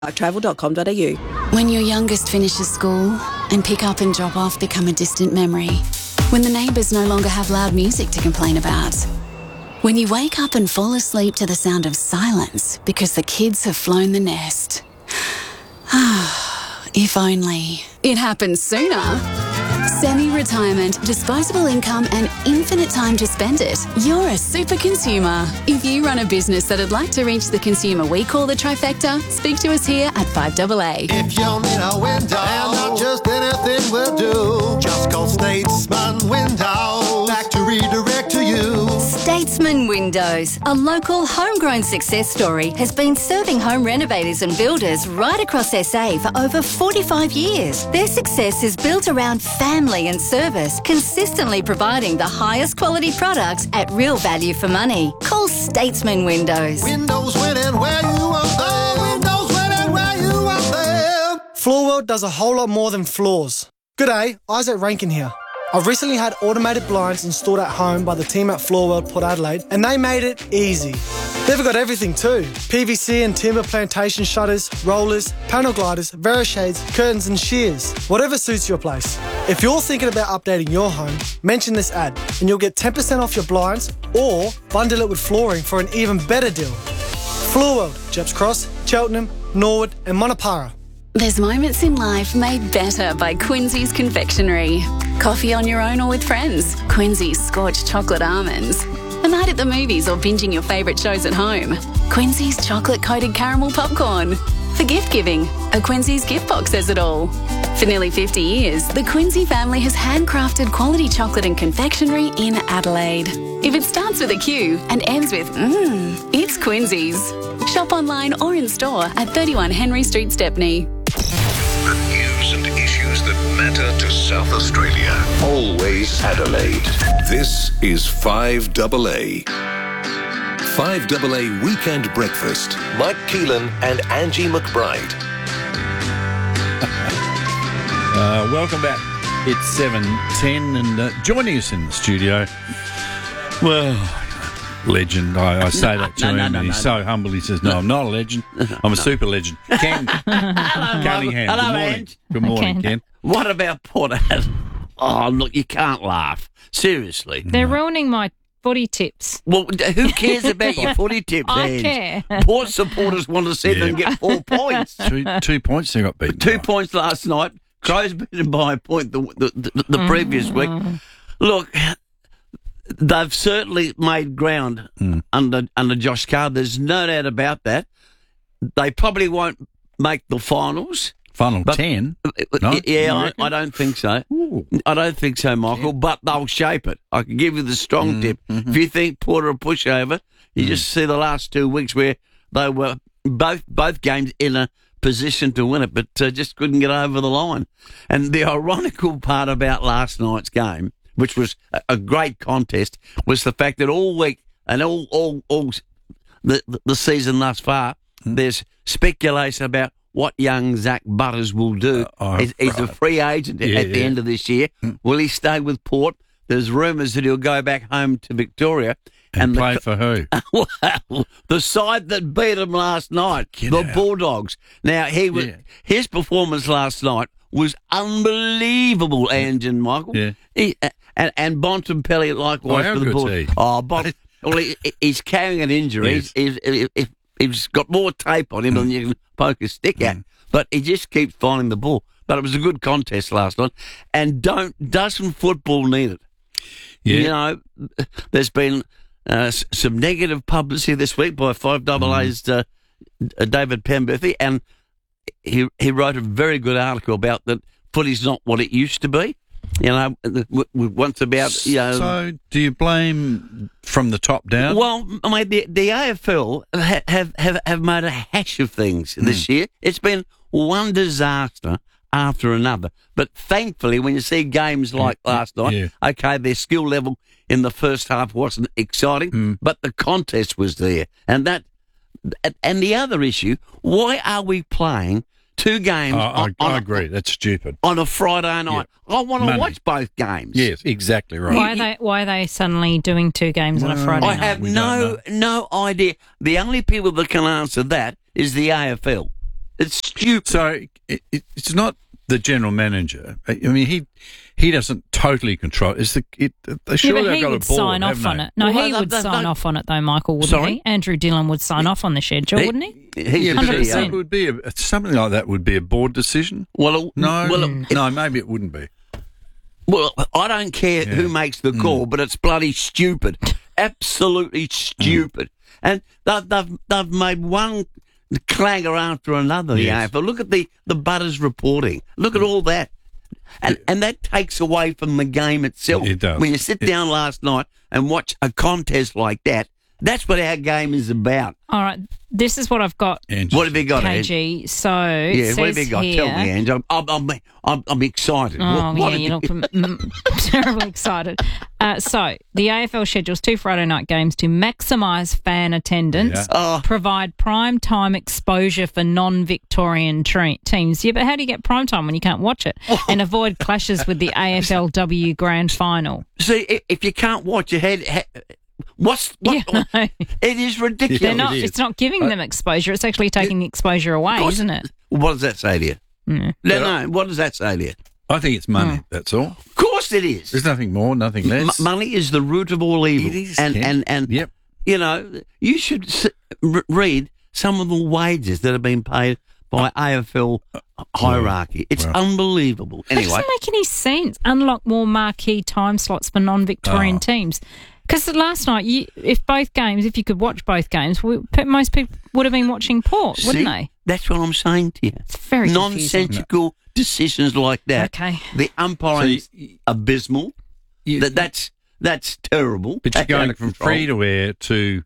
travel.com.au. When your youngest finishes school and pick up and drop off become a distant memory. When the neighbours no longer have loud music to complain about. When you wake up and fall asleep to the sound of silence because the kids have flown the nest. If only it happened sooner. Semi-retirement, disposable income and infinite time to spend it. You're a super consumer. If you run a business that'd like to reach the consumer we call the trifecta, speak to us here at 5AA. If you need a window, and not just anything will do, just call Statesman Windows. Factory direct to you. Statesman Windows, a local homegrown success story, has been serving home renovators and builders right across SA for over 45 years. Their success is built around family and service, consistently providing the highest quality products at real value for money. Call Statesman Windows. Windows winning where you want them. Windows winning where you want them. Floor World does a whole lot more than floors. G'day, Isaac Rankin here. I've recently had automated blinds installed at home by the team at Floor World Port Adelaide, and they made it easy. They've got everything too. PVC and timber plantation shutters, rollers, panel gliders, Verishades, curtains and shears. Whatever suits your place. If you're thinking about updating your home, mention this ad and you'll get 10% off your blinds or bundle it with flooring for an even better deal. Floor World, Jeps Cross, Cheltenham, Norwood and Monopara. There's moments in life made better by Quincy's Confectionery. Coffee on your own or with friends. Quincy's Scorched Chocolate Almonds. A night at the movies or binging your favourite shows at home. Quincy's Chocolate-Coated Caramel Popcorn. For gift giving, a Quincy's gift box says it all. For nearly 50 years, the Quincy family has handcrafted quality chocolate and confectionery in Adelaide. If it starts with a Q and ends with it's Quincy's. Shop online or in store at 31 Henry Street, Stepney. The news and issues that matter to South Australia. Always Adelaide. This is 5AA. 5AA Weekend Breakfast. Mike Keelan and Angie McBride. Welcome back. It's 7:10 and joining us in the studio, well, legend. I say that to him and he's so humble. He says, no, I'm not a legend. I'm a super legend. Ken Cunningham. Hello, Good morning. Ange. Good morning, Ken. What about Port Adelaide? Oh, look, you can't laugh. Seriously. They're ruining my footy tips. Well, who cares about your footy tips, I Ange? care. Port supporters want to see them get 4 points. 2 points they got beaten. 2 points last night. Crows beaten by a point the previous week. Look, they've certainly made ground under Josh Carr. There's no doubt about that. They probably won't make the finals. Final 10? No? Yeah, I don't think so. Ooh. I don't think so, Michael, but they'll shape it. I can give you the strong tip. If you think Port are a pushover, you just see the last 2 weeks where they were both games in a position to win it, but just couldn't get over the line. And the ironical part about last night's game, which was a great contest, was the fact that all week and all the season thus far, there's speculation about what young Zach Butters will do. He's a free agent at the end of this year. Will he stay with Port? There's rumours that he'll go back home to Victoria. And play for who? Well, the side that beat him last night, the Bulldogs. Now, his performance last night was unbelievable, Ange and Michael. Yeah. And Bontempelli likewise for the Bulldogs. He's carrying an injury. Yes. He's got more tape on him than you can poke a stick at, but he just keeps finding the ball. But it was a good contest last night. And doesn't football need it? Yeah. You know, there's been some negative publicity this week by 5AA's David Penberthy, and he wrote a very good article about that footy's not what it used to be. You know, once about, you know... So, do you blame from the top down? Well, I mean, the AFL have made a hash of things this year. It's been one disaster after another. But thankfully, when you see games like last night, okay, their skill level in the first half wasn't exciting, but the contest was there. And the other issue, why are we playing 2 games I agree. That's stupid. On a Friday night? Yeah. I want to watch both games. Yes, exactly right. Why are they suddenly doing 2 games on a Friday night? I have no idea. The only people that can answer that is the AFL. It's stupid. So it's not the general manager. I mean, he doesn't totally control. It's the sure but they've he got would a board, sign off haven't on they? it. No, Well, he would they- sign off on it though, Michael, wouldn't Sorry? he? Andrew Dillon would sign off on the schedule, wouldn't he? He's Yeah, the but CEO. it would be something like that would be a board decision. Well, No, maybe it wouldn't be. Well, I don't care who makes the call, but it's bloody stupid, absolutely stupid. And they've made one clanger after another. Yes. But look at the Butters reporting. Look at all that, and that takes away from the game itself. It does. When you sit down last night and watch a contest like that, that's what our game is about. All right, this is what I've got, Ange. What have you got, Ange? KG. So it Yeah, what have says you got? here, Tell me, Ange. I'm excited. Oh, What yeah, you look terribly excited. So, the AFL schedules 2 Friday night games to maximise fan attendance, Yeah. Oh. provide prime time exposure for non-Victorian teams. Yeah, but how do you get prime time when you can't watch it? And avoid clashes with the AFLW Grand Final. See, if you can't watch your head, what? Yeah, no. It is ridiculous. They're not. it is. It's not giving them exposure. It's actually taking the exposure away, isn't it? What does that say to you? No, what does that say to you? I think it's money. That's all. Of course it is. There's nothing more, nothing less. Money is the root of all evil. It is, and Ken. and Yep. you know, you should read some of the wages that have been paid by AFL hierarchy. It's unbelievable. It Anyway, doesn't make any sense. Unlock more marquee time slots for non-Victorian teams. Because last night, if you could watch both games, most people would have been watching Port, wouldn't see, they? that's what I'm saying to you. It's very confusing. nonsensical decisions like that. Okay. The umpiring is So abysmal. That's terrible. But you're That's out going of from control. free to air to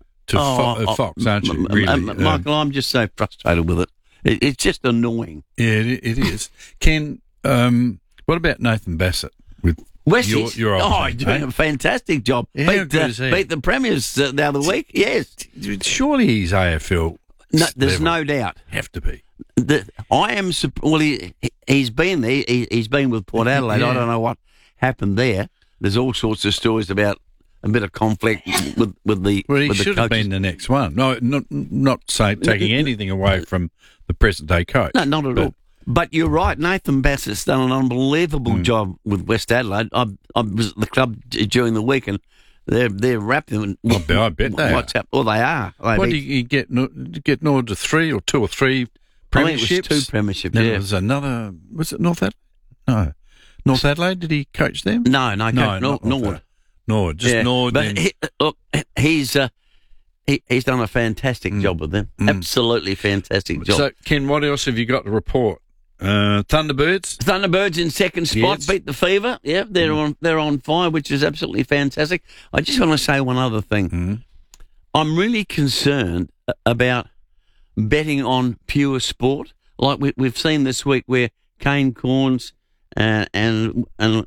Fox, aren't you? Really? Michael, I'm just so frustrated with it. It's just annoying. Yeah, it is. Ken, what about Nathan Bassett with Westies, your old oh, team, he's doing eh? a fantastic job. Yeah, how beat, good is he? beat the Premiers the other week. Yes, Surely he's AFL. no, there's level. no doubt. Have to be. I am. Well, he's been there. He's been with Port Adelaide. Yeah. I don't know what happened there. There's all sorts of stories about a bit of conflict with the. Well, he with the should have coaches. been the next one. No, not taking anything away from the present day coach. No, not at all. But you're right. Nathan Bassett's done an unbelievable job with West Adelaide. I was at the club during the week, and they're rapping. I bet they what's up? Well, they are. What do you get? Get Nord to 3 or 2 or 3 I think premierships? it was 2 premierships. Then Yeah. there was another. Was it North Adelaide? No, North Adelaide. Did he coach them? No, not Nord. North Adelaide. Nord, just Nord. But then- look, he's done a fantastic job with them. Absolutely fantastic job. So, Ken, what else have you got to report? Thunderbirds. Thunderbirds in second spot, Yes. beat the Fever. Yeah, they're on fire, which is absolutely fantastic. I just want to say one other thing. I'm really concerned about betting on pure sport, like we've seen this week, where Kane Corns and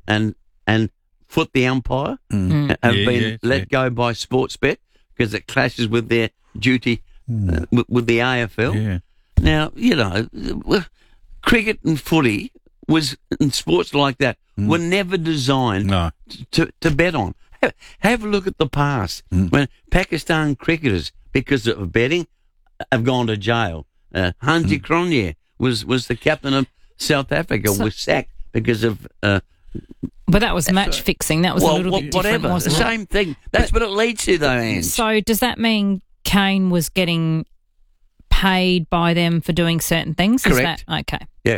Foot the umpire have been let go by Sportsbet because it clashes with their duty with the AFL. Yeah. Now, you know, cricket and footy and sports like that were never designed No. to bet on. Have a look at the past when Pakistan cricketers, because of betting, have gone to jail. Hansi Cronje was the captain of South Africa, was sacked because of But that was match fixing. That was a little bit different, whatever. The wasn't it? same thing. That's what it leads to, though, Ange. So does that mean Kane was getting paid by them for doing certain things? Correct. Is that okay? Yeah,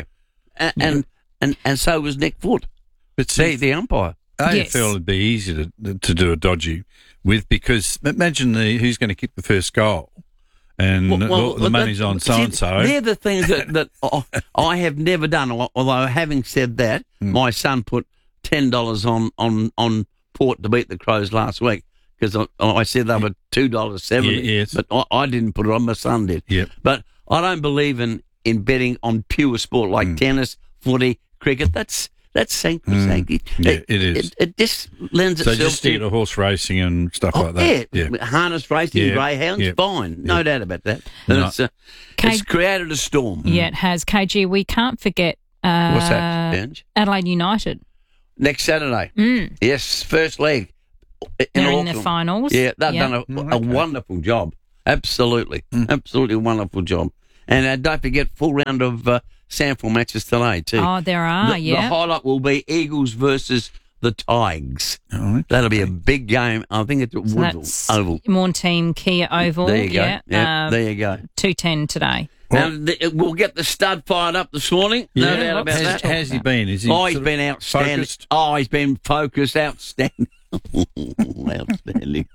and so was Nick Foot, But see, the umpire. Yes. AFL would be easy to do a dodgy with, because imagine who's going to kick the first goal, and the money's on so and so. They're the things that I have never done. Although, having said that, my son put $10 on Port to beat the Crows last week because I said they were $2.70. Yes. But I didn't put it on. My son did. Yep. But I don't believe in betting on pure sport like tennis, footy, cricket. That's sacrosanct. Yeah, it is. It just lends So itself just stick to horse racing and stuff like yeah, that. harness racing, Yeah, greyhounds, yeah, fine, no yeah. doubt about that. And No. it's created a storm. Yeah, it has. KG, we can't forget What's that, Benj? Adelaide United. Next Saturday. Yes, first leg. They're in the Auckland. finals. Yeah, they've Yeah. done a wonderful job. Absolutely. Absolutely wonderful job. And don't forget, full round of SANFL matches today too. Oh, there are, The highlight will be Eagles versus the Tigers. Oh, okay. That'll be a big game. I think it's at So Woodville that's Oval. Mortein Kia Oval. There you go. Yeah, Yeah, there you go. 2:10 today. Now, we'll get the stud fired up this morning. No doubt about that. How's he been? Is he He's sort of been outstanding. focused? Oh, he's been focused, outstanding. Outstanding.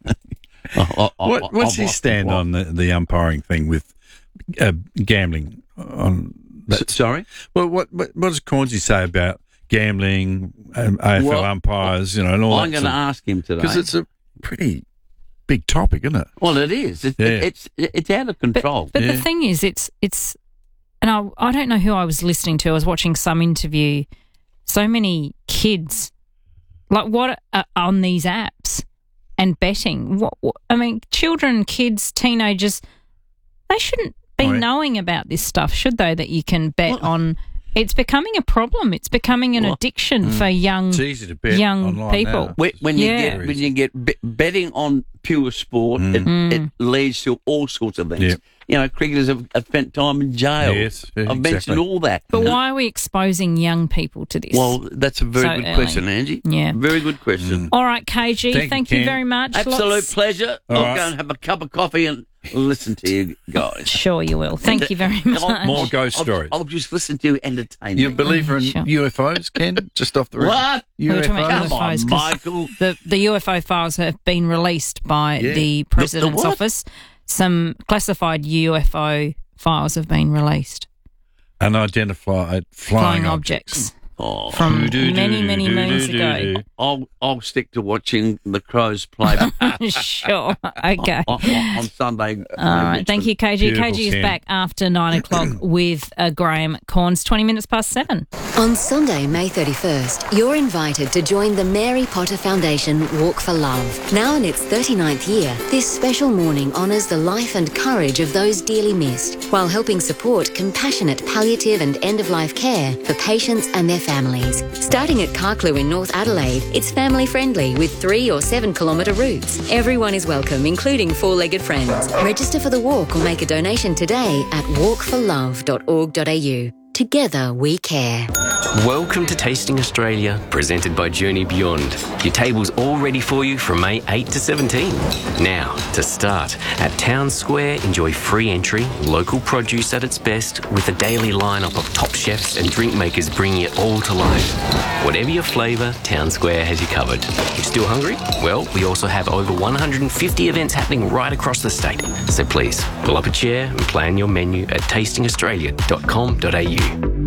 What's his stand on the umpiring thing with gambling? On that? Sorry? Well, what does Cornsey say about gambling, AFL umpires, and all I'm that? going to ask him today. Because it's a pretty big topic, isn't it? Well, it is. It's out of control. But the thing is, it's and I don't know who I was listening to. I was watching some interview. So many kids, like what are on these apps and betting. What I mean, children, kids, teenagers, they shouldn't be knowing about this stuff, should they? That you can bet on. It's becoming a problem. It's becoming an addiction for young, it's easy to bet young online people. now. When you get betting on pure sport, it leads to all sorts of things. Yeah. Cricketers have spent time in jail. Yes, I've mentioned all that. But why are we exposing young people to this? Well, that's a very So good early? question, Angie. Yeah. Very good question. All right, KG, Thank you, you Ken. very much. Absolute pleasure. All I'll right. go and have a cup of coffee and listen to you guys. Sure you will. Thank you very much. More ghost stories. I'll just listen to you entertain You a me. believer in Sure. UFOs, Ken? Just off the record. What? We were talking about Come on, UFOs 'cause Michael. the UFO files have been released by Yeah. the President's what? office. Some classified UFO files have been released. Unidentified flying objects. Oh, From many, many moons ago. I'll stick to watching the Crows play Sure. Okay. on Sunday. All right. Thank you, KG. Beautiful, KG is Ken. back after 9 o'clock with Graham Corns, 20 minutes past 7. On Sunday, May 31st, you're invited to join the Mary Potter Foundation Walk for Love. Now in its 39th year, this special morning honours the life and courage of those dearly missed, while helping support compassionate palliative and end-of-life care for patients and their families. Starting at Carclew in North Adelaide, it's family-friendly with 3 or 7 kilometre routes. Everyone is welcome, including four-legged friends. Register for the walk or make a donation today at walkforlove.org.au. Together we care. Welcome to Tasting Australia, presented by Journey Beyond. Your table's all ready for you from May 8 to 17. Now, to start, at Town Square, enjoy free entry, local produce at its best, with a daily lineup of top chefs and drink makers bringing it all to life. Whatever your flavour, Town Square has you covered. You still hungry? Well, we also have over 150 events happening right across the state. So please, pull up a chair and plan your menu at tastingaustralia.com.au.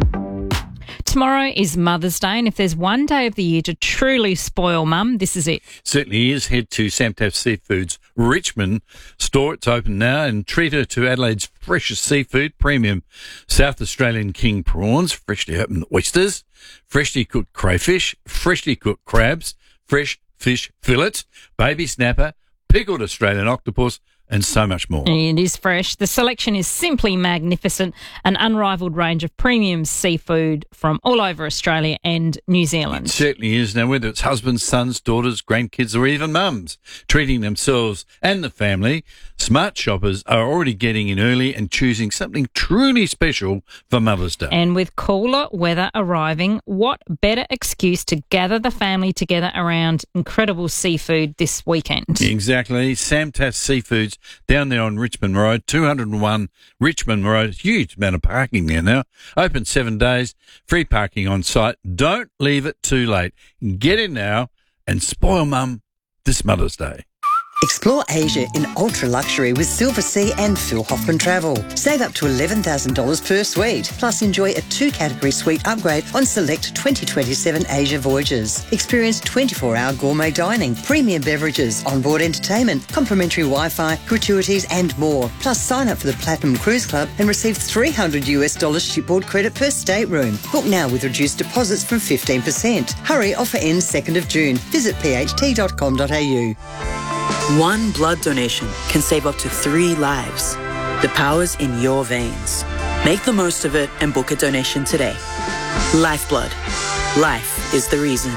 Tomorrow is Mother's Day, and if there's one day of the year to truly spoil Mum, this is it. Certainly is. Head to Samtaf Seafoods Richmond store. It's open now, and treat her to Adelaide's freshest seafood, premium South Australian king prawns, freshly opened oysters, freshly cooked crayfish, freshly cooked crabs, fresh fish fillets, baby snapper, pickled Australian octopus, and so much more. It is fresh. The selection is simply magnificent. An unrivaled range of premium seafood from all over Australia and New Zealand. It certainly is. Now, whether it's husbands, sons, daughters, grandkids, or even mums treating themselves and the family, smart shoppers are already getting in early and choosing something truly special for Mother's Day. And with cooler weather arriving, what better excuse to gather the family together around incredible seafood this weekend? Exactly. Samtas Seafoods down there on Richmond Road, 201 Richmond Road. Huge amount of parking there now. Open 7 days, free parking on site. Don't leave it too late. Get in now and spoil Mum this Mother's Day. Explore Asia in ultra-luxury with Silver Sea and Phil Hoffman Travel. Save up to $11,000 per suite, plus enjoy a 2-category suite upgrade on select 2027 Asia voyages. Experience 24-hour gourmet dining, premium beverages, onboard entertainment, complimentary Wi-Fi, gratuities and more. Plus sign up for the Platinum Cruise Club and receive $300 shipboard credit per stateroom. Book now with reduced deposits from 15%. Hurry, offer ends 2nd of June. Visit pht.com.au. One blood donation can save up to 3 lives. The power's in your veins. Make the most of it and book a donation today. Lifeblood. Life is the reason.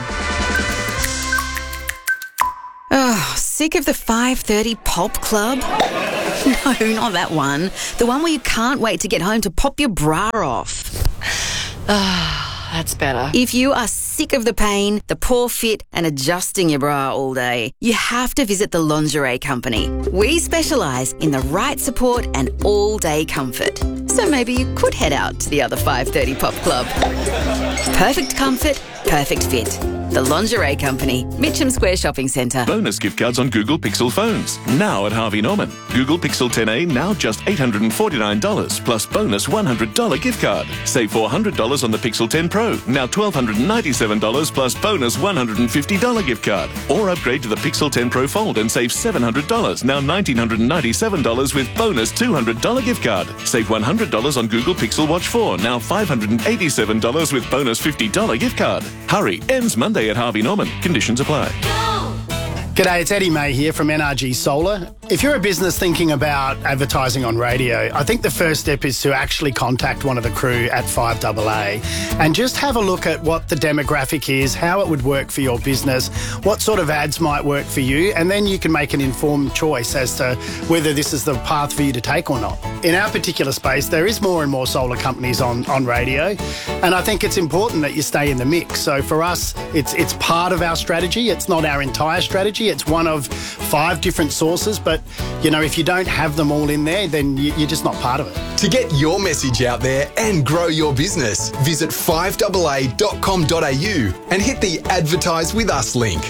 Oh, sick of the 5:30 Pulp Club? No, not that one. The one where you can't wait to get home to pop your bra off. That's better. If you are sick of the pain, the poor fit and adjusting your bra all day, you have to visit the Lingerie Company. We specialise in the right support and all-day comfort. So maybe you could head out to the other 5:30 Pop Club. Perfect comfort, perfect fit. The Lingerie Company, Mitcham Square Shopping Centre. Bonus gift cards on Google Pixel phones. Now at Harvey Norman. Google Pixel 10a now just $849 plus bonus $100 gift card. Save $400 on the Pixel 10 Pro. Now $1,297 plus bonus $150 gift card. Or upgrade to the Pixel 10 Pro Fold and save $700. Now $1,997 with bonus $200 gift card. Save $100 on Google Pixel Watch 4. Now $587 with bonus $50 gift card. Hurry, ends Monday at Harvey Norman. Conditions apply. G'day, it's Eddie May here from NRG Solar. If you're a business thinking about advertising on radio, I think the first step is to actually contact one of the crew at 5AA and just have a look at what the demographic is, how it would work for your business, what sort of ads might work for you, and then you can make an informed choice as to whether this is the path for you to take or not. In our particular space, there is more and more solar companies on radio, and I think it's important that you stay in the mix. So for us, it's part of our strategy. It's not our entire strategy. It's one of 5 different sources, but, you know, if you don't have them all in there, then you're just not part of it. To get your message out there and grow your business, visit 5AA.com.au and hit the Advertise With Us link.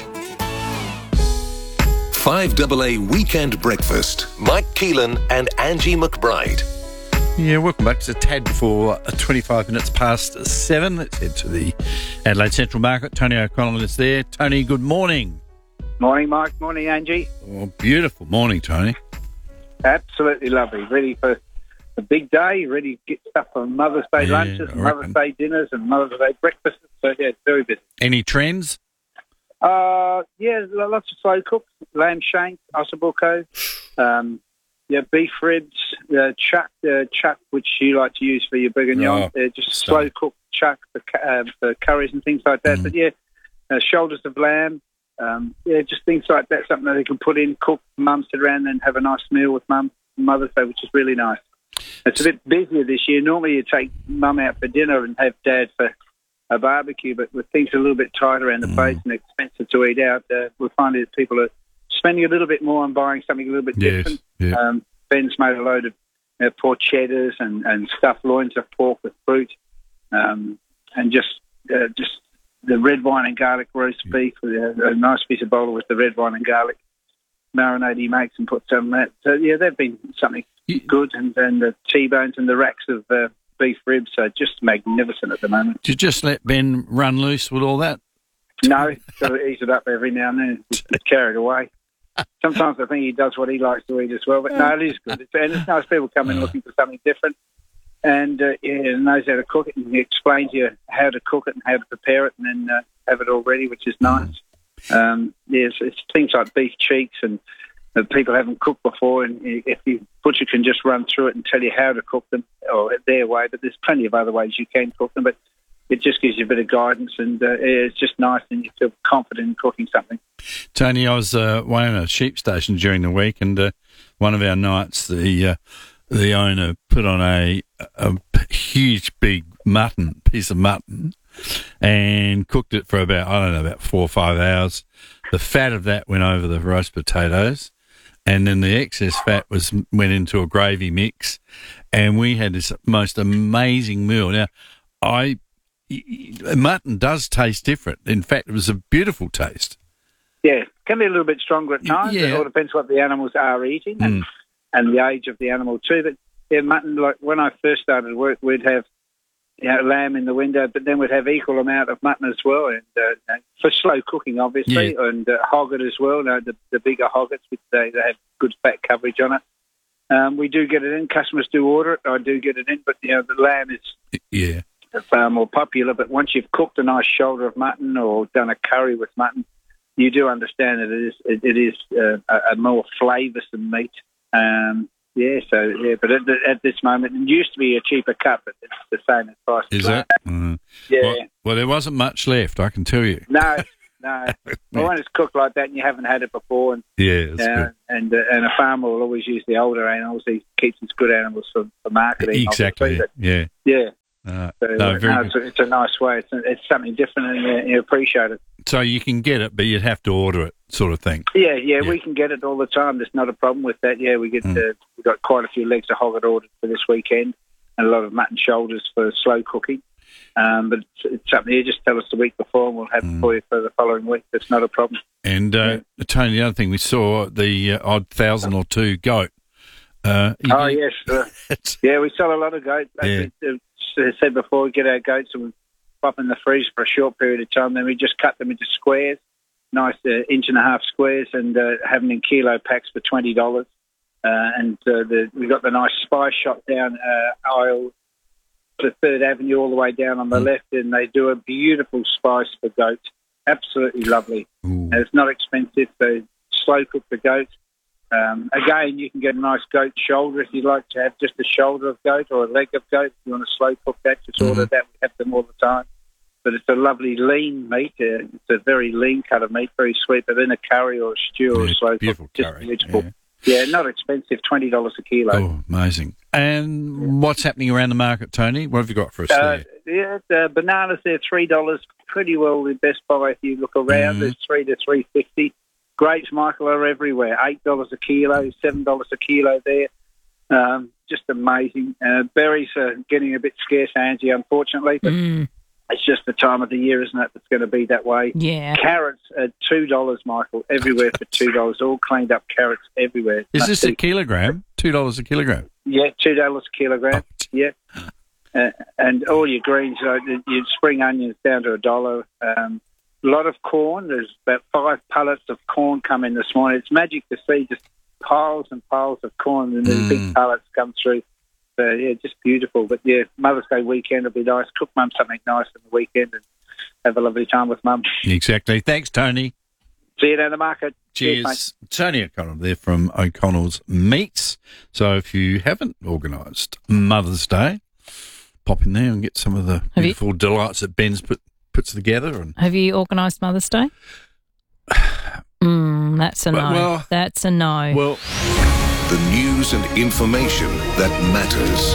5AA Weekend Breakfast. Mike Keelan and Angie McBride. Yeah, welcome back. It's a tad before 25 minutes past 7. Let's head to the Adelaide Central Market. Tony O'Connell is there. Tony, good morning. Morning, Mike. Morning, Angie. Oh, beautiful morning, Tony. Absolutely lovely. Ready for a big day. Ready to get stuff for Mother's Day lunches, and Mother's Day dinners, and Mother's Day breakfasts. So, yeah, it's very busy. Any trends? Yeah, lots of slow cooks. Lamb shank, ossobuco, beef ribs, chuck, which you like to use for your bourguignon. Just slow cooked chuck for curries and things like that. But, yeah, shoulders of lamb. Just things like that, something that they can put in, cook, mum, sit around and have a nice meal with mum, Mother's Day, which is really nice. It's a bit busier this year. Normally you take mum out for dinner and have dad for a barbecue, but with things a little bit tight around the place and expensive to eat out, we're finding that people are spending a little bit more on buying something a little bit different. Yeah. Ben's made a load of pork cheddars and stuffed loins of pork with fruit, and just the red wine and garlic roast beef with a nice piece of bowler with the red wine and garlic marinade he makes and puts on that. So, yeah, they've been something good. And then the T-bones and the racks of beef ribs are just magnificent at the moment. Did you just let Ben run loose with all that? No, got to ease it up every now and then. Get carried away. Sometimes I think he does what he likes to eat as well. But, no, it is good. And it's nice people come in looking for something different. And knows how to cook it, and he explains to you how to cook it and how to prepare it, and then have it all ready, which is nice. It's things like beef cheeks and that people haven't cooked before, and if the butcher can just run through it and tell you how to cook them, or their way, but there's plenty of other ways you can cook them, but it just gives you a bit of guidance, and it's just nice, and you feel confident in cooking something. Tony, I was weighing a sheep station during the week, and one of our nights, the owner put on a huge big piece of mutton and cooked it for about 4 or 5 hours. The fat of that went over the roast potatoes, and then the excess fat went into a gravy mix, and we had this most amazing meal. Now, mutton does taste different. In fact, it was a beautiful taste. Yeah, can be a little bit stronger at times. Yeah. It all depends what the animals are eating and the age of the animal too. But yeah, mutton, like when I first started work, we'd have lamb in the window, but then we'd have equal amount of mutton as well, and for slow cooking, obviously, and hogget as well. The bigger hoggets, which they have good fat coverage on it. We do get it in. Customers do order it. I do get it in, but the lamb is far more popular. But once you've cooked a nice shoulder of mutton or done a curry with mutton, you do understand that it is a more flavoursome meat. But at this moment, it used to be a cheaper cut, but it's the same as price. Is it? Yeah. Well, there wasn't much left, I can tell you. No, no. But when it's cooked like that and you haven't had it before, and Yeah, that's good. and a farmer will always use the older animals. He keeps his good animals for marketing. Exactly. obviously, Yeah. but yeah. So, no, very good. it's a nice way. It's something different, and you appreciate it. So you can get it, but you'd have to order it, sort of thing. Yeah, we can get it all the time. There's not a problem with that. Yeah, we get we've got quite a few legs of hogget ordered for this weekend, and a lot of mutton shoulders for slow cooking. But it's something you just tell us the week before, and we'll have it for you for the following week. That's not a problem. And Tony, the other thing we saw, the odd 1,000 or 2 goat. Yes, yeah, we sell a lot of goat. Yeah. As I said before, we get our goats and we pop in the freezer for a short period of time. Then we just cut them into squares, nice 1.5 inch squares, and have them in kilo packs for $20. We got the nice spice shop down aisle to 3rd Avenue all the way down on the left, and they do a beautiful spice for goat. Absolutely lovely. And it's not expensive, so slow cook the goat. Again, you can get a nice goat shoulder if you'd like to have just a shoulder of goat or a leg of goat. If you want to slow cook that, just order that. We have them all the time. But it's a lovely lean meat. It's a very lean cut of meat, very sweet. But in a curry or a stew or a slow cook, just beautiful. Yeah, not expensive, $20 a kilo. Oh, amazing. And what's happening around the market, Tony? What have you got for us there? Yeah, bananas there, $3. Pretty well the best buy if you look around. There's $3 to $3.50. Grapes, Michael, are everywhere. $8 a kilo, $7 a kilo there. Just amazing. Berries are getting a bit scarce, Angie, unfortunately. But it's just the time of the year, isn't it? It's going to be that way. Yeah. Carrots are $2, Michael, everywhere for $2. All cleaned up carrots everywhere. Is this a kilogram? $2 a kilogram? Yeah, $2 a kilogram. Yeah. And all your greens, your spring onions down to $1. A lot of corn. There's about 5 pallets of corn come in this morning. It's magic to see just piles and piles of corn, and then big pallets come through. So, yeah, just beautiful. But, yeah, Mother's Day weekend will be nice. Cook Mum something nice on the weekend and have a lovely time with Mum. Exactly. Thanks, Tony. See you down the market. Cheers. Tony O'Connell there from O'Connell's Meats. So if you haven't organised Mother's Day, pop in there and get some of the beautiful delights that Ben's puts together. And have you organised Mother's Day? That's a no. Well, that's a no. Well, the news and information that matters.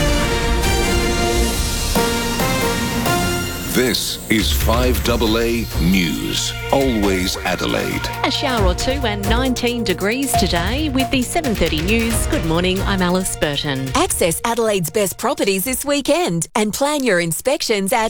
This is 5AA News, always Adelaide. A shower or two and 19 degrees today with the 7:30 news. Good morning, I'm Alice Burton. Access Adelaide's best properties this weekend and plan your inspections at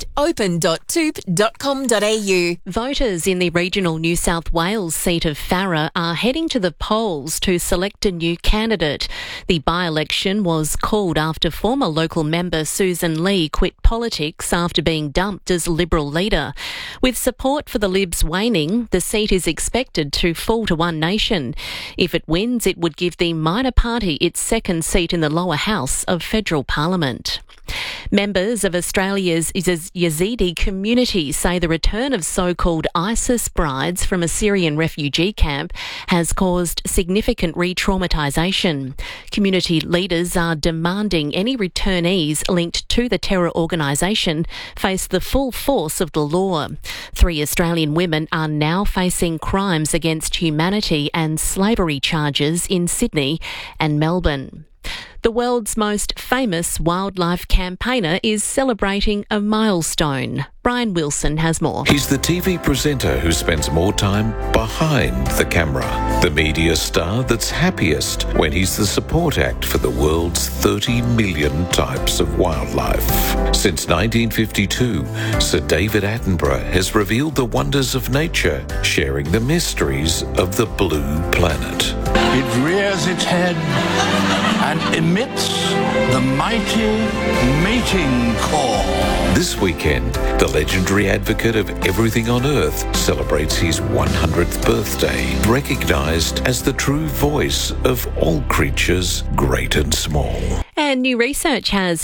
open.toop.com.au. Voters in the regional New South Wales seat of Farrer are heading to the polls to select a new candidate. The by-election was called after former local member Susan Lee quit politics after being dumped as Liberal leader. With support for the Libs waning, the seat is expected to fall to One Nation. If it wins, it would give the minor party its second seat in the lower house of federal parliament. Members of Australia's Yazidi community say the return of so-called ISIS brides from a Syrian refugee camp has caused significant re-traumatisation. Community leaders are demanding any returnees linked to the terror organisation face the full force of the law. 3 Australian women are now facing crimes against humanity and slavery charges in Sydney and Melbourne. The world's most famous wildlife campaigner is celebrating a milestone. Brian Wilson has more. He's the TV presenter who spends more time behind the camera. The media star that's happiest when he's the support act for the world's 30 million types of wildlife. Since 1952, Sir David Attenborough has revealed the wonders of nature, sharing the mysteries of the blue planet. It rears its head and emits the mighty mating call. This weekend, the legendary advocate of everything on Earth celebrates his 100th birthday, recognised as the true voice of all creatures, great and small. And new research has found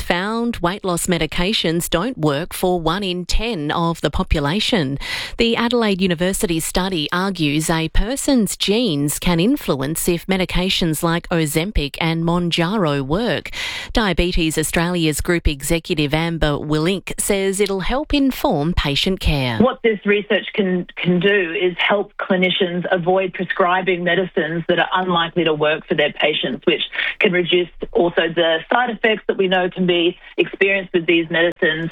found weight loss medications don't work for 1 in 10 of the population. The Adelaide University study argues a person's genes can influence if medications like Ozempic and Mounjaro work. Diabetes Australia's Group Executive Amber Willink says it'll help inform patient care. What this research can do is help clinicians avoid prescribing medicines that are unlikely to work for their patients, which can reduce also the side effects that we know can be experienced with these medicines.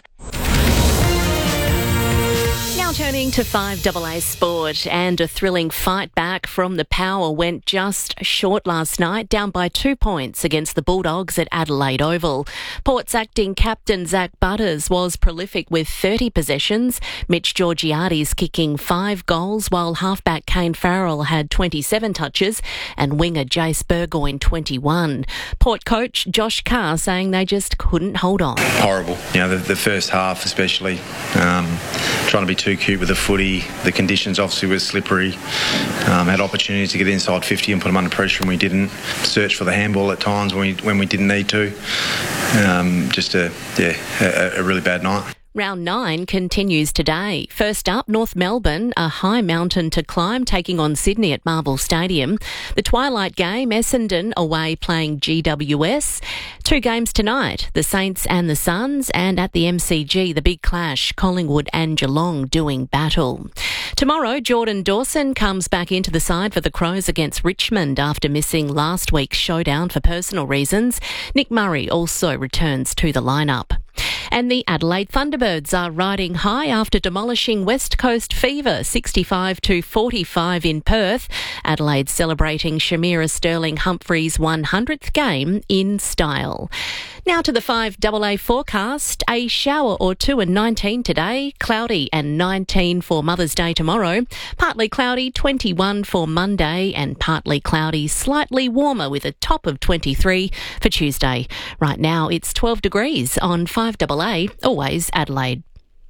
Now turning to 5AA sport, and a thrilling fight back from the Power went just short last night, down by 2 points against the Bulldogs at Adelaide Oval. Port's acting captain Zach Butters was prolific with 30 possessions, Mitch Georgiades kicking 5 goals, while halfback Kane Farrell had 27 touches and winger Jace Burgoyne 21. Port coach Josh Carr saying they just couldn't hold on. Horrible. You know, the first half especially, trying to be too cute with the footy. The conditions obviously were slippery. Had opportunities to get inside 50 and put them under pressure, and we didn't. Search for the handball at times when we didn't need to. Just a really bad night. Round 9 continues today. First up, North Melbourne, a high mountain to climb, taking on Sydney at Marvel Stadium. The twilight game, Essendon away playing GWS. 2 games tonight, the Saints and the Suns, and at the MCG, the big clash, Collingwood and Geelong doing battle. Tomorrow, Jordan Dawson comes back into the side for the Crows against Richmond after missing last week's showdown for personal reasons. Nick Murray also returns to the lineup. And the Adelaide Thunderbirds are riding high after demolishing West Coast Fever 65-45 in Perth. Adelaide celebrating Shamira Sterling-Humphrey's 100th game in style. Now to the 5AA forecast. A shower or two and 19 today, cloudy and 19 for Mother's Day tomorrow, partly cloudy 21 for Monday, and partly cloudy, slightly warmer with a top of 23 for Tuesday. Right now it's 12 degrees on 5AA, always Adelaide.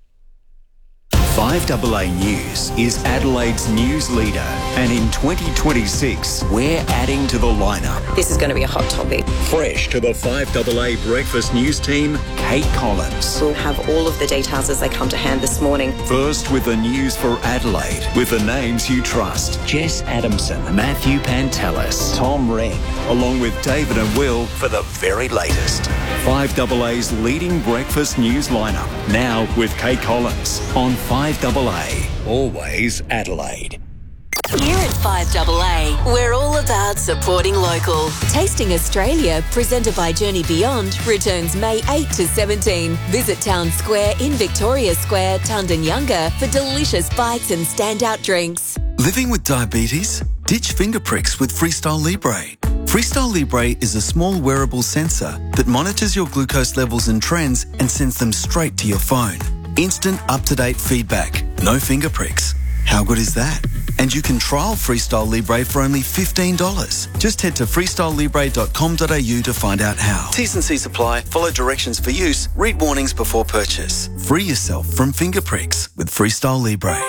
5AA News is Adelaide's news leader, and in 2026, we're adding to the lineup. This is going to be a hot topic. Fresh to the 5AA Breakfast News team, Kate Collins. We'll have all of the details as they come to hand this morning. First with the news for Adelaide, with the names you trust. Jess Adamson, Matthew Pantelis, Tom Wren, along with David and Will for the very latest. 5AA's leading breakfast news lineup, now with Kate Collins on 5AA, always Adelaide. Here at 5AA, we're all about supporting local. Tasting Australia, presented by Journey Beyond, returns May 8 to 17. Visit Town Square in Victoria Square, Tundanyunga, for delicious bites and standout drinks. Living with diabetes? Ditch finger pricks with Freestyle Libre. Freestyle Libre is a small wearable sensor that monitors your glucose levels and trends and sends them straight to your phone. Instant, up-to-date feedback. No finger pricks. How good is that? And you can trial Freestyle Libre for only $15. Just head to freestylelibre.com.au to find out how. T's and C's apply. Follow directions for use. Read warnings before purchase. Free yourself from finger pricks with Freestyle Libre.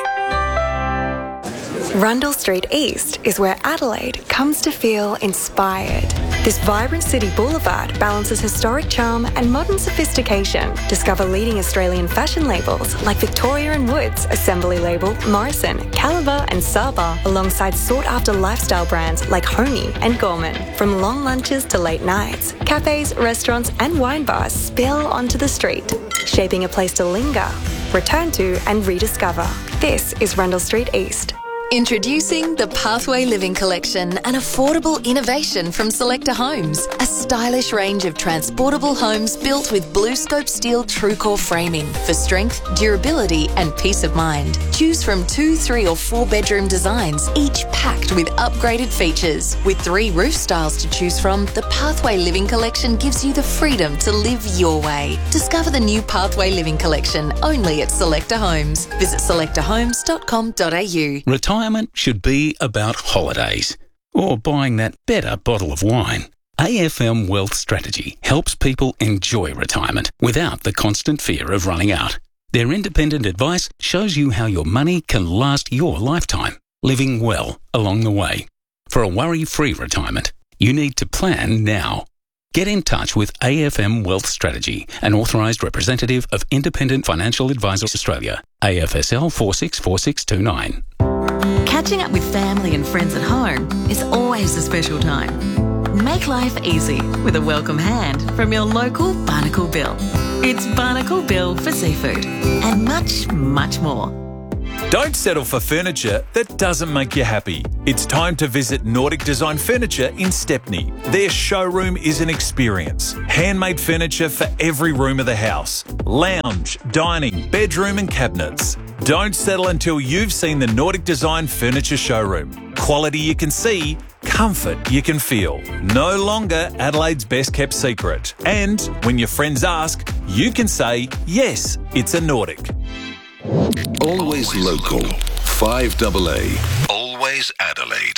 Rundle Street East is where Adelaide comes to feel inspired. This vibrant city boulevard balances historic charm and modern sophistication. Discover leading Australian fashion labels like Victoria & Woods, Assembly Label, Morrison, Caliber and Saba, alongside sought-after lifestyle brands like Honey and Gorman. From long lunches to late nights, cafes, restaurants and wine bars spill onto the street, shaping a place to linger, return to and rediscover. This is Rundle Street East. Introducing the Pathway Living Collection, an affordable innovation from Selector Homes. A stylish range of transportable homes built with BlueScope steel TrueCore framing for strength, durability and peace of mind. Choose from 2, 3 or 4 bedroom designs, each packed with upgraded features. With 3 roof styles to choose from, the Pathway Living Collection gives you the freedom to live your way. Discover the new Pathway Living Collection only at Selector Homes. Visit selectorhomes.com.au. Retirement should be about holidays or buying that better bottle of wine. AFM Wealth Strategy helps people enjoy retirement without the constant fear of running out. Their independent advice shows you how your money can last your lifetime, living well along the way. For a worry-free retirement, you need to plan now. Get in touch with AFM Wealth Strategy, an authorised representative of Independent Financial Advisors Australia, AFSL 464629. Catching up with family and friends at home is always a special time. Make life easy with a welcome hand from your local Barnacle Bill. It's Barnacle Bill for seafood and much, much more. Don't settle for furniture that doesn't make you happy. It's time to visit Nordic Design Furniture in Stepney. Their showroom is an experience. Handmade furniture for every room of the house. Lounge, dining, bedroom and cabinets. Don't settle until you've seen the Nordic Design Furniture showroom. Quality you can see, comfort you can feel. No longer Adelaide's best kept secret. And when your friends ask, you can say, yes, it's a Nordic. Always local. 5AA. Always Adelaide.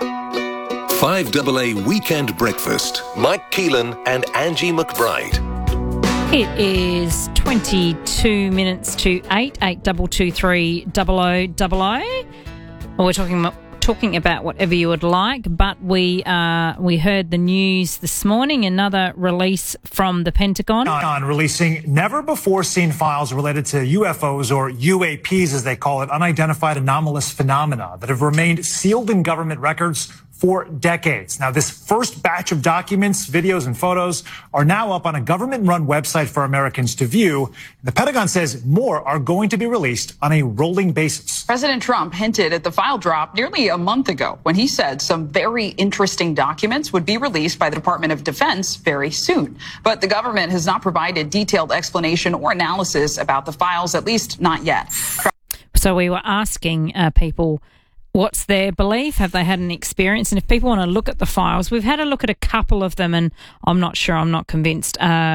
5AA Weekend Breakfast. Mike Keelan and Angie McBride. It is 22 minutes to 8, 8223 0000. We're talking about whatever you would like, but we heard the news this morning, another release from the Pentagon. On releasing never-before-seen files related to UFOs, or UAPs as they call it, unidentified anomalous phenomena that have remained sealed in government records for decades. Now, this first batch of documents, videos, and photos are now up on a government-run website for Americans to view. The Pentagon says more are going to be released on a rolling basis. President Trump hinted at the file drop nearly a month ago when he said some very interesting documents would be released by the Department of Defense very soon. But the government has not provided detailed explanation or analysis about the files, at least not yet. So we were asking people, what's their belief? Have they had an experience? And if people want to look at the files, we've had a look at a couple of them, and I'm not sure, I'm not convinced.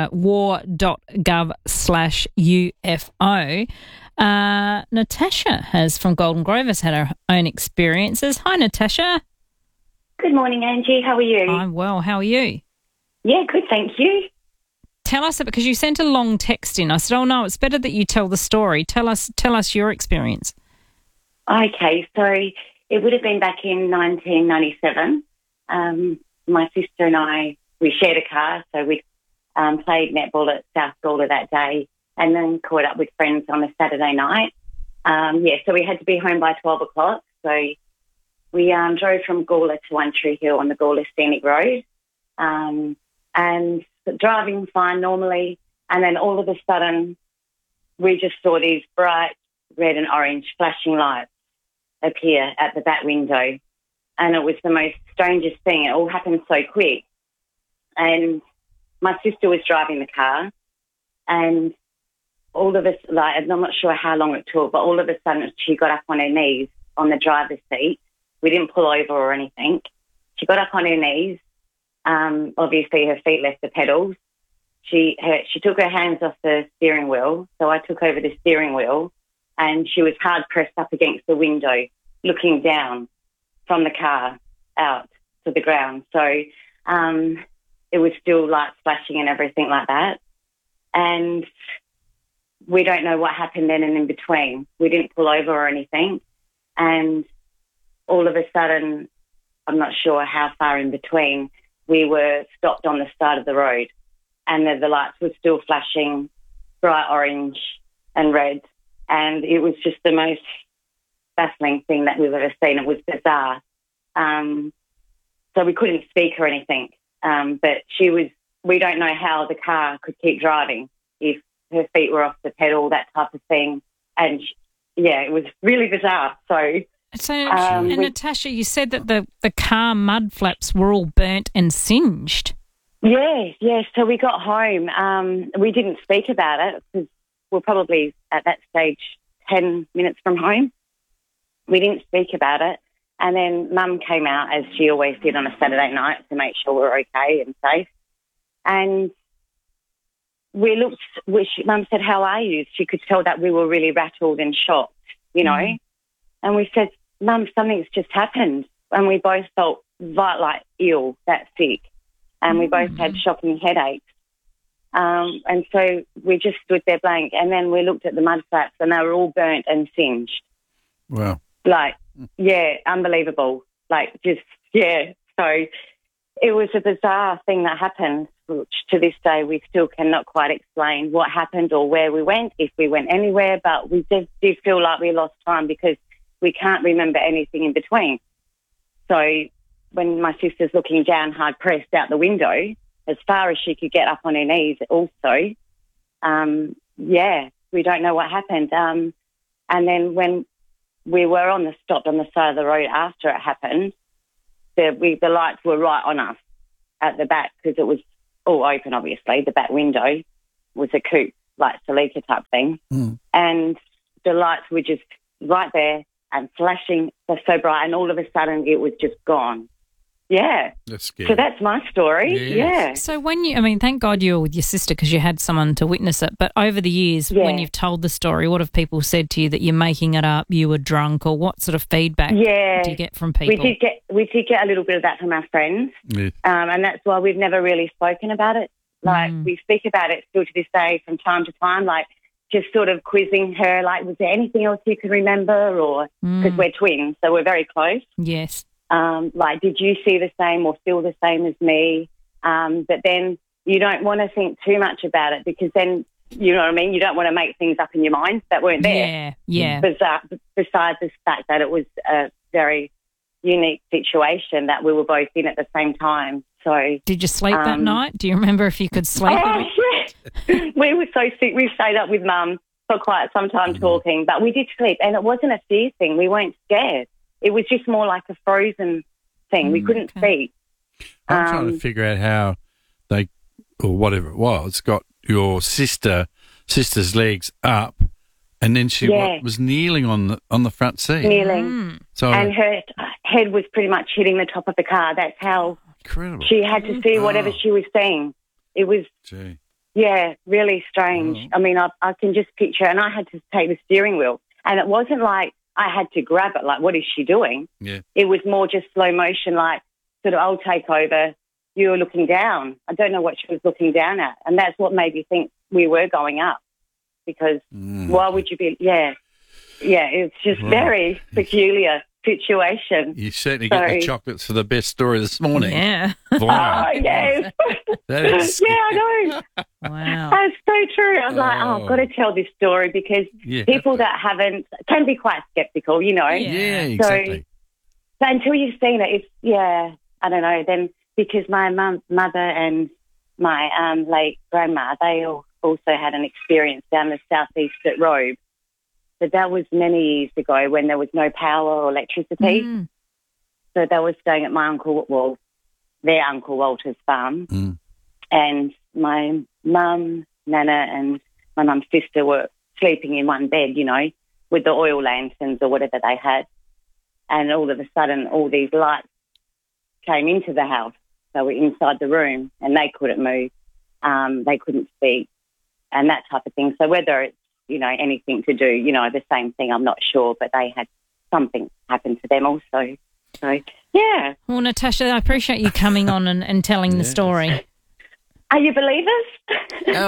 war.gov/UFO. Natasha has, from Golden Grove, has had her own experiences. Hi, Natasha. Good morning, Angie. How are you? I'm well. How are you? Yeah, good, thank you. Tell us, because you sent a long text in. I said, oh, no, it's better that you tell the story. Tell us your experience. Okay, so it would have been back in 1997. My sister and I, we shared a car, so we played netball at South Gawler that day and then caught up with friends on a Saturday night. So we had to be home by 12 o'clock. So we drove from Gawler to One Tree Hill on the Gawler Scenic Road, and driving fine normally, and then all of a sudden we just saw these bright red and orange flashing lights appear at the back window, and it was the most strangest thing. It all happened so quick, and my sister was driving the car, and all of us, I'm not sure how long it took, but all of a sudden she got up on her knees on the driver's seat. We didn't pull over or anything. She got up on her knees. Obviously her feet left the pedals. She took her hands off the steering wheel, so I took over the steering wheel, and she was hard pressed up against the window, looking down from the car out to the ground. So it was still lights flashing and everything like that. And we don't know what happened then and in between. We didn't pull over or anything. And all of a sudden, I'm not sure how far in between, we were stopped on the side of the road, and the lights were still flashing bright orange and red. And it was just the most baffling thing that we've ever seen. It was bizarre. So we couldn't speak or anything. But we don't know how the car could keep driving if her feet were off the pedal, that type of thing. And it was really bizarre. So Natasha, you said that the car mud flaps were all burnt and singed. Yeah. So we got home. We didn't speak about it because we're probably at that stage 10 minutes from home. We didn't speak about it. And then Mum came out, as she always did on a Saturday night, to make sure we're okay and safe. And we looked, Mum said, how are you? She could tell that we were really rattled and shocked, you know. Mm. And we said, Mum, something's just happened. And we both felt like ill, that sick. And we both had shocking headaches. And so we just stood there blank. And then we looked at the mud flaps, and they were all burnt and singed. Wow. Unbelievable. So it was a bizarre thing that happened. which to this day we still cannot quite explain what happened or where we went, if we went anywhere, but we just did feel like we lost time because we can't remember anything in between. So when my sister's looking down, hard-pressed out the window, as far as she could get up on her knees also, we don't know what happened. And then when we were stopped on the side of the road after it happened, the lights were right on us at the back because it was all open, obviously. The back window was a coupe, like Salika type thing. And the lights were just right there and flashing so bright, and all of a sudden it was just gone. Yeah. That's scary. So that's my story. Yeah. So thank God you were with your sister because you had someone to witness it. But over the years, when you've told the story, what have people said to you? That you're making it up, you were drunk, or what sort of feedback do you get from people? We did get a little bit of that from our friends, and that's why we've never really spoken about it. Like, we speak about it still to this day from time to time, like just sort of quizzing her, like, was there anything else you can remember? Or because we're twins, so we're very close. Yes. Like, did you see the same or feel the same as me? But then you don't want to think too much about it because then, you know what I mean, you don't want to make things up in your mind that weren't there. Yeah. Besides the fact that it was a very unique situation that we were both in at the same time. So, did you sleep that night? Do you remember if you could sleep? We were so sick. We stayed up with Mum for quite some time talking, but we did sleep, and it wasn't a fear thing. We weren't scared. It was just more like a frozen thing. We couldn't see. I'm trying to figure out how they, or whatever it was, got your sister's legs up, and then she was kneeling on the front seat. Kneeling. So, and her head was pretty much hitting the top of the car. That's how she had to see whatever she was seeing. It was, really strange. I mean, I can just picture, and I had to take the steering wheel, and it wasn't like I had to grab it, like, what is she doing? Yeah. It was more just slow motion, like, sort of, I'll take over. You were looking down. I don't know what she was looking down at. And that's what made me think we were going up. Because why would you be... Yeah, it's just very peculiar situation. You certainly get the chocolates for the best story this morning. Yeah. Oh, yes. I know. Wow. That's so true. I was like, I've got to tell this story because people that haven't can be quite sceptical, you know. Yeah, exactly. So until you've seen it, it's, I don't know. Then because my mother and my late grandma, they also had an experience down the southeast at Robe. But that was many years ago when there was no power or electricity. So they were staying at their Uncle Walter's farm. And my mum, Nana, and my mum's sister were sleeping in one bed, you know, with the oil lanterns or whatever they had. And all of a sudden, all these lights came into the house. They were inside the room and they couldn't move. They couldn't speak and that type of thing. So whether it's, you know, anything to do, you know, the same thing, I'm not sure, but they had something happen to them also. So, yeah. Well, Natasha, I appreciate you coming on and telling the story. Are you believers?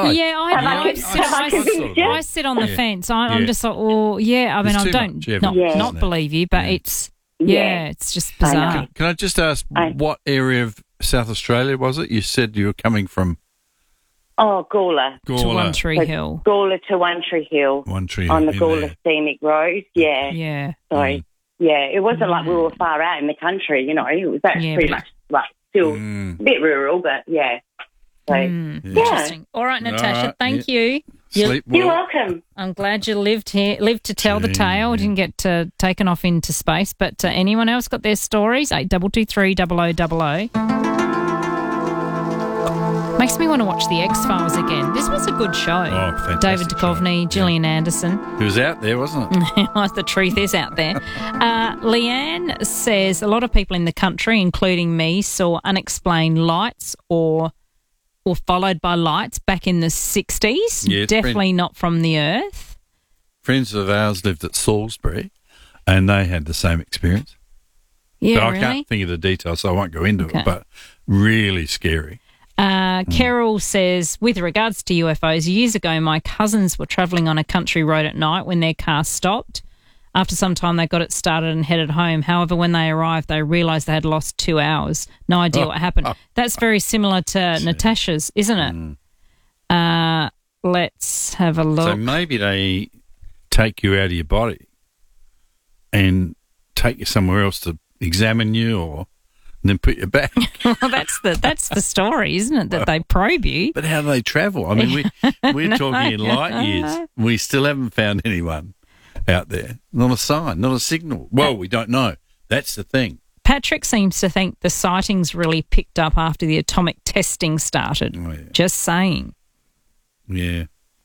I sit on the fence. I'm just like, I mean, I don't not believe you, but it's it's just bizarre. Can I just ask what area of South Australia was it? You said you were coming from. Oh, Gawler. To One Tree Hill. Gawler to One Tree Hill. One Tree on the Gawler Scenic Road. Yeah. Yeah. So it wasn't like we were far out in the country. You know, it was pretty much like still a bit rural, but yeah. So, Interesting. All right, Natasha, thank you. Sleep well. You're welcome. I'm glad you lived to tell the tale. Didn't get taken off into space. But anyone else got their stories? 8223 0000. Makes me want to watch The X-Files again. This was a good show. Oh, fantastic. David Duchovny, Gillian Anderson. He was out there, wasn't it? The truth is out there. Leanne says a lot of people in the country, including me, saw unexplained lights or followed by lights back in the 60s. Yeah, definitely not from the Earth. Friends of ours lived at Salisbury and they had the same experience. Yeah, but I can't think of the details, so I won't go into it, but really scary. Carol says, with regards to UFOs, years ago my cousins were travelling on a country road at night when their car stopped. After some time, they got it started and headed home. However, when they arrived, they realised they had lost 2 hours. No idea what happened. That's very similar to Natasha's, isn't it? Let's have a look. So maybe they take you out of your body and take you somewhere else to examine you, or and then put you back. Well, that's the story, isn't it? That they probe you. But how do they travel? I mean, we're talking in light years. We still haven't found anyone out there. Not a sign, not a signal. Well, we don't know. That's the thing. Patrick seems to think the sightings really picked up after the atomic testing started. Oh, yeah. Just saying. Yeah.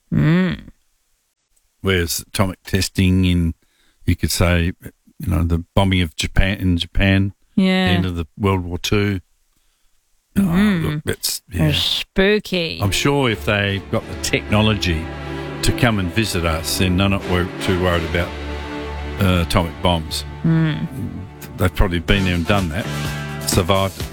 Whereas atomic testing in, you could say, the bombing of Japan, Yeah. end of the World War II. Look, that's spooky. I'm sure if they got the technology to come and visit us, then none of we're too worried about atomic bombs. They've probably been there and done that, survived it.